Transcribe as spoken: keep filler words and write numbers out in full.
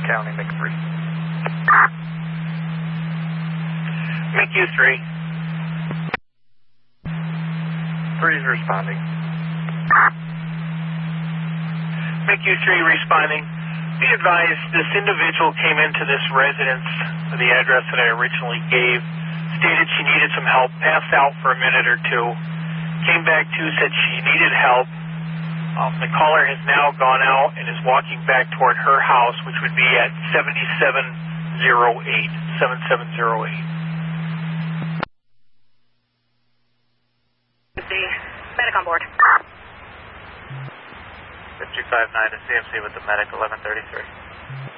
County, M I C three. M I C U three. three is responding. M I C U three responding. Be advised, this individual came into this residence, the address that I originally gave, stated she needed some help, passed out for a minute or two, came back to, said she needed help. Um, the caller has now gone out and is walking back toward her house, which would be at seventy-seven oh eight, seventy-seven oh eight. The medic on board. fifty-five nine to C M C with the medic, eleven thirty-three.